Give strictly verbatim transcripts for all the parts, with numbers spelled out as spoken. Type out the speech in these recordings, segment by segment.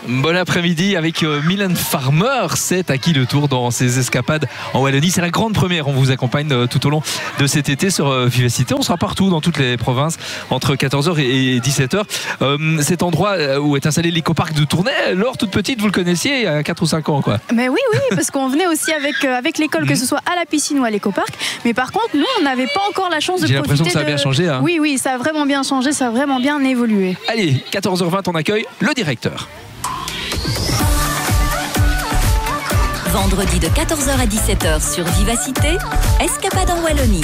Bon après-midi avec euh, Mylène Farmer, c'est à qui le tour dans ses escapades en Wallonie. C'est la grande première, on vous accompagne euh, tout au long de cet été sur euh, Vivacité. On sera partout dans toutes les provinces entre quatorze heures et dix-sept heures. Euh, cet endroit où est installé l'écoparc de Tournai, Laure toute petite, vous le connaissiez il y a quatre ou cinq ans quoi. Mais oui, oui, parce qu'on venait aussi avec, euh, avec l'école, que ce soit à la piscine ou à l'écoparc. Mais par contre, nous, on n'avait pas encore la chance de J'ai profiter l'impression que ça a de... bien changé. Hein. Oui, oui, ça a vraiment bien changé, ça a vraiment bien évolué. Allez, quatorze heures vingt, on accueille le directeur. Vendredi de quatorze heures à dix-sept heures sur Vivacité, escapade en Wallonie.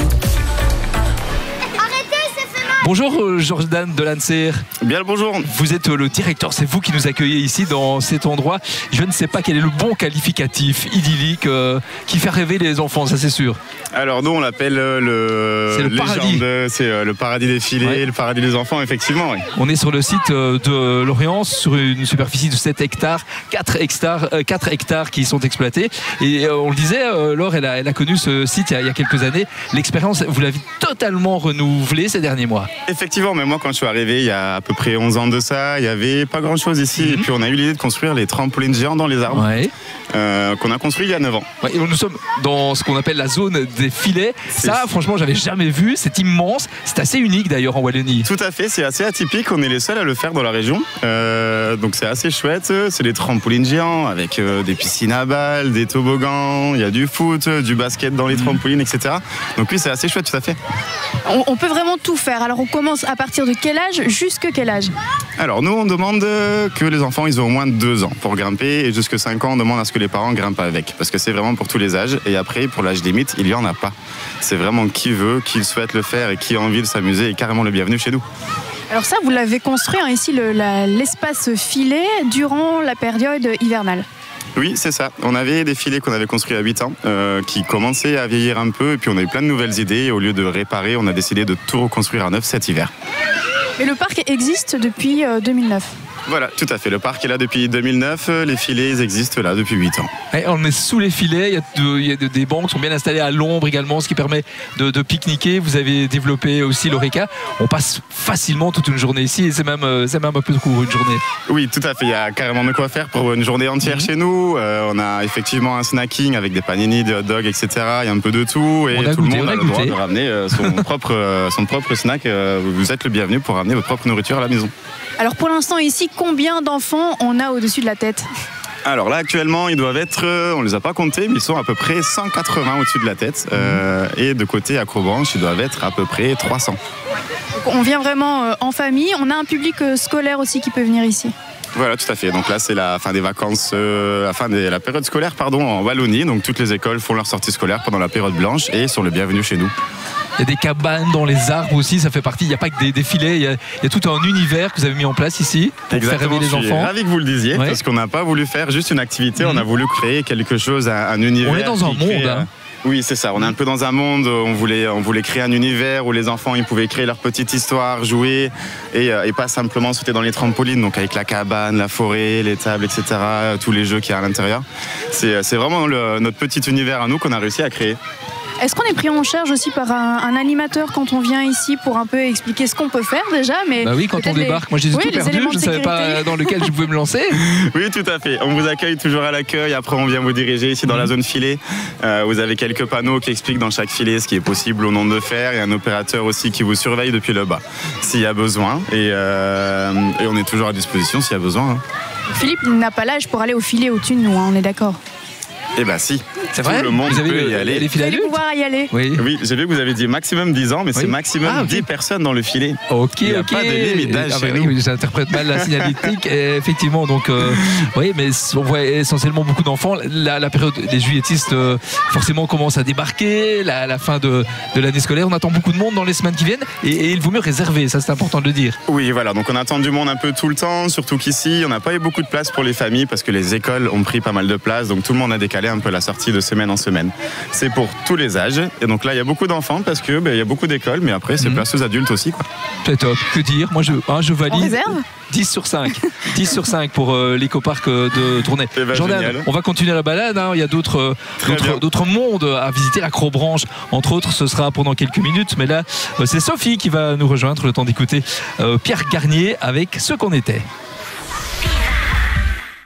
Bonjour Jordan Delancer. Bien le bonjour. Vous êtes le directeur, c'est vous qui nous accueillez ici dans cet endroit. Je ne sais pas quel est le bon qualificatif idyllique euh, qui fait rêver les enfants, ça c'est sûr. Alors nous on l'appelle le, c'est le paradis. C'est euh, le paradis des filets, ouais. Le paradis des enfants effectivement. Oui. On est sur le site de Lorient sur une superficie de sept hectares, quatre hectares, euh, quatre hectares qui sont exploités. Et euh, on le disait, euh, Laure elle a, elle a connu ce site il y a, il y a quelques années. L'expérience, vous l'avez totalement renouvelée ces derniers mois. Effectivement, mais moi quand je suis arrivé il y a à peu près onze ans de ça, il n'y avait pas grand chose ici. Mm-hmm. Et puis on a eu l'idée de construire les trampolines géants dans les arbres, ouais. euh, qu'on a construit il y a neuf ans. Ouais, et nous sommes dans ce qu'on appelle la zone des filets. C'est... Ça franchement j'avais jamais vu, c'est immense, c'est assez unique d'ailleurs en Wallonie. Tout à fait, c'est assez atypique, on est les seuls à le faire dans la région. Euh, donc c'est assez chouette, c'est des trampolines géants avec euh, des piscines à balles, des toboggans, il y a du foot, du basket dans les mm-hmm. trampolines, et cetera. Donc oui c'est assez chouette tout à fait. On, on peut vraiment tout faire, alors on commence à partir de quel âge jusqu'à quel âge? Alors nous on demande que les enfants ils ont au moins deux ans pour grimper et jusqu'à cinq ans on demande à ce que les parents grimpent avec parce que c'est vraiment pour tous les âges et après pour l'âge limite il n'y en a pas. C'est vraiment qui veut, qui souhaite le faire et qui a envie de s'amuser est carrément le bienvenu chez nous. Alors ça vous l'avez construit hein, ici le, la, l'espace filet durant la période hivernale. Oui, c'est ça. On avait des filets qu'on avait construits à huit ans euh, qui commençaient à vieillir un peu et puis on a eu plein de nouvelles idées et au lieu de réparer, on a décidé de tout reconstruire à neuf cet hiver. Et le parc existe depuis euh, deux mille neuf. Voilà, tout à fait. Le parc est là depuis deux mille neuf. Les filets ils existent là depuis huit ans. Et on est sous les filets. Il y a, de, il y a de, des bancs qui sont bien installés à l'ombre également, ce qui permet de, de pique-niquer. Vous avez développé aussi l'Oreca. On passe facilement toute une journée ici et c'est même, c'est même un peu court une journée. Oui, tout à fait. Il y a carrément de quoi faire pour une journée entière mmh. chez nous. Euh, on a effectivement un snacking avec des panini, des hot dogs, et cetera. Il y a un peu de tout et tout goûté, le monde a, a le goûté. droit de ramener son, propre, son propre snack. Vous êtes le bienvenu pour ramener votre propre nourriture à la maison. Alors pour l'instant ici, combien d'enfants on a au-dessus de la tête? Alors là actuellement ils doivent être, on les a pas comptés, mais ils sont à peu près cent quatre-vingts au-dessus de la tête euh, et de côté Acrobranche ils doivent être à peu près trois cents. Donc on vient vraiment en famille, on a un public scolaire aussi qui peut venir ici. Voilà, tout à fait. Donc là, c'est la fin des vacances, euh, la fin de la période scolaire, pardon, en Wallonie. Donc toutes les écoles font leur sortie scolaire pendant la période blanche et sont le bienvenu chez nous. Il y a des cabanes dans les arbres aussi, ça fait partie. Il n'y a pas que des, des filets, il y, a, il y a tout un univers que vous avez mis en place ici pour Exactement, faire rêver les enfants. Je suis ravi que vous le disiez, ouais. Parce qu'on n'a pas voulu faire juste une activité, mmh. on a voulu créer quelque chose, un, un univers. On est dans un monde. Crée, hein. Oui, c'est ça. On est un peu dans un monde. On voulait, on voulait créer un univers où les enfants ils pouvaient créer leur petite histoire, jouer et, et pas simplement sauter dans les trampolines. Donc avec la cabane, la forêt, les tables, et cetera. Tous les jeux qu'il y a à l'intérieur. C'est, c'est vraiment le, notre petit univers à nous qu'on a réussi à créer. Est-ce qu'on est pris en charge aussi par un, un animateur quand on vient ici pour un peu expliquer ce qu'on peut faire déjà mais Bah oui, quand on débarque, les... moi j'ai oui, tout perdu, je ne savais pas dans lequel je pouvais me lancer. Oui, tout à fait. On vous accueille toujours à l'accueil, après on vient vous diriger ici dans mmh. la zone filet. Euh, vous avez quelques panneaux qui expliquent dans chaque filet ce qui est possible au nombre de fer et un opérateur aussi qui vous surveille depuis le bas s'il y a besoin et, euh, et on est toujours à disposition s'il y a besoin. Hein. Philippe n'a pas l'âge pour aller au filet au-dessus de nous, hein, on est d'accord. Eh ben si, c'est vrai. Tout le monde vous avez peut le, y aller. Les filets adultes. Vous allez pouvoir y aller. Oui, oui j'ai vu que vous avez dit maximum dix ans, mais oui. c'est maximum ah, okay. dix personnes dans le filet. Ok, Il n'y a ok. pas de limite d'âge ah, chez bah, nous. Oui, j'interprète mal la signalétique. Effectivement, donc, euh, oui, mais on voit essentiellement beaucoup d'enfants. La, la période des juilletistes, euh, forcément, commence à débarquer. La, la fin de, de l'année scolaire, on attend beaucoup de monde dans les semaines qui viennent, et, et il vaut mieux réserver. Ça, c'est important de le dire. Oui, voilà. Donc, on attend du monde un peu tout le temps, surtout qu'ici, on n'a pas eu beaucoup de place pour les familles parce que les écoles ont pris pas mal de place. Donc, tout le monde a décalé un peu la sortie de semaine en semaine. C'est pour tous les âges. Et donc là, il y a beaucoup d'enfants parce que ben, il y a beaucoup d'écoles, mais après, c'est mmh. place aux adultes aussi, quoi. C'est top. Que dire? Moi, je, hein, je valide. On réserve dix sur cinq. dix sur cinq pour euh, l'écoparc de Tournai. Eh ben, Jordan, génial. On va continuer la balade. Hein. Il y a d'autres, d'autres, d'autres mondes à visiter. Acrobranche, entre autres, ce sera pendant quelques minutes. Mais là, euh, c'est Sophie qui va nous rejoindre le temps d'écouter euh, Pierre Garnier avec Ce qu'on était.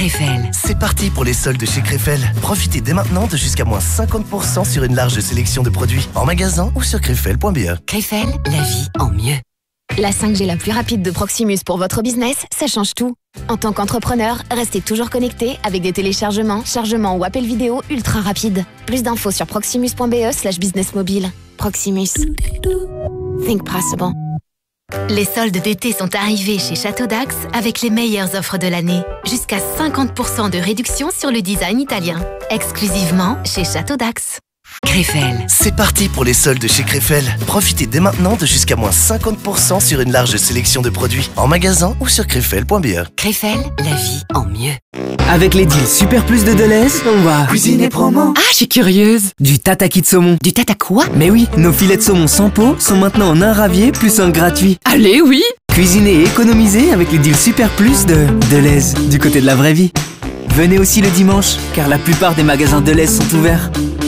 Krefel. C'est parti pour les soldes chez Krefel. Profitez dès maintenant de jusqu'à moins cinquante pour cent sur une large sélection de produits en magasin ou sur krefel point b e. Krefel, la vie en mieux. La cinq G la plus rapide de Proximus pour votre business, ça change tout. En tant qu'entrepreneur, restez toujours connecté avec des téléchargements, chargements ou appels vidéo ultra rapides. Plus d'infos sur proximus point b e slash business mobile. Proximus. Think possible. Les soldes d'été sont arrivés chez Château d'Axe avec les meilleures offres de l'année. Jusqu'à cinquante pour cent de réduction sur le design italien. Exclusivement chez Château d'Axe. Krefel. C'est parti pour les soldes chez Krefel. Profitez dès maintenant de jusqu'à moins cinquante pour cent sur une large sélection de produits en magasin ou sur krefel point b e. Krefel, la vie en mieux. Avec les deals Super Plus de Deleuze, on va cuisiner promo. Ah, je suis curieuse. Du tataki de saumon. Du tata quoi? Mais oui, nos filets de saumon sans peau sont maintenant en un ravier plus un gratuit. Allez, oui. Cuisiner et économiser avec les deals Super Plus de Deleuze, du côté de la vraie vie. Venez aussi le dimanche, car la plupart des magasins Deleuze sont ouverts.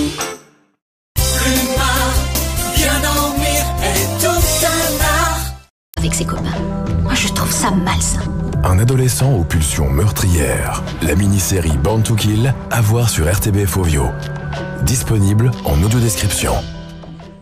Avec ses copains. Moi, je trouve ça malsain. Un adolescent aux pulsions meurtrières. La mini-série Born to Kill, à voir sur R T B F Ovio. Disponible en audio-description.